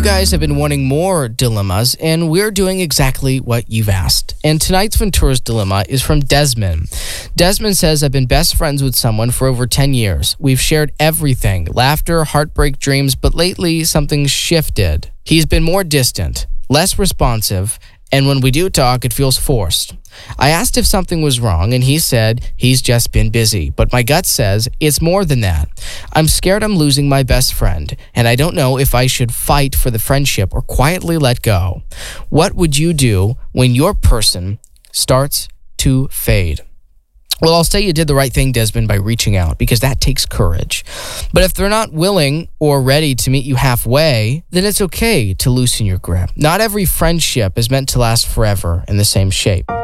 guys have been wanting more dilemmas, and we're doing exactly what you've asked. And tonight's Ventura's dilemma is from Desmond. Desmond says, I've been best friends with someone for over 10 years. We've shared everything, laughter, heartbreak, dreams, but lately something's shifted. He's been more distant, less responsive, and when we do talk, it feels forced. I asked if something was wrong, and he said he's just been busy. But my gut says it's more than that. I'm scared I'm losing my best friend, and I don't know if I should fight for the friendship or quietly let go. What would you do when your person starts to fade? Well, I'll say you did the right thing, Desmond, by reaching out, because that takes courage. But if they're not willing or ready to meet you halfway, then it's okay to loosen your grip. Not every friendship is meant to last forever in the same shape.